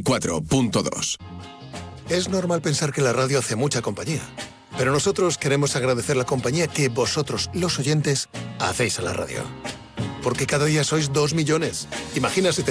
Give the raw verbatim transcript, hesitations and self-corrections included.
cuatro punto dos. Es normal pensar que la radio hace mucha compañía, pero nosotros queremos agradecer la compañía que vosotros, los oyentes, hacéis a la radio. Porque cada día sois dos millones. Imagina si